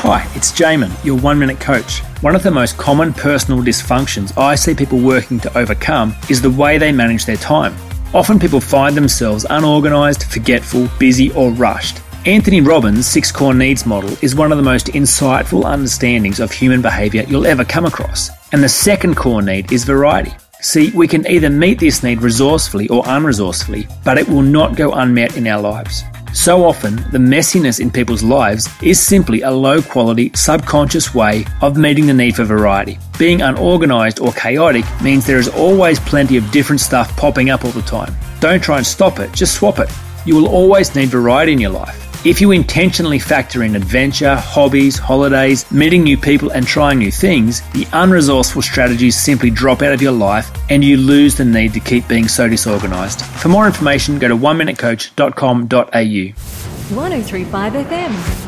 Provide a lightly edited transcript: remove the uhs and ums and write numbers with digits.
Hi, it's Jamin, your 1 Minute Coach. One of the most common personal dysfunctions I see people working to overcome is the way they manage their time. Often people find themselves unorganised, forgetful, busy or rushed. Anthony Robbins' 6 core needs model is one of the most insightful understandings of human behaviour you'll ever come across. And the second core need is variety. See, we can either meet this need resourcefully or unresourcefully, but it will not go unmet in our lives. So often, the messiness in people's lives is simply a low-quality, subconscious way of meeting the need for variety. Being unorganised or chaotic means there is always plenty of different stuff popping up all the time. Don't try and stop it, just swap it. You will always need variety in your life. If you intentionally factor in adventure, hobbies, holidays, meeting new people and trying new things, the unresourceful strategies simply drop out of your life and you lose the need to keep being so disorganised. For more information, go to oneminutecoach.com.au. 103.5 FM.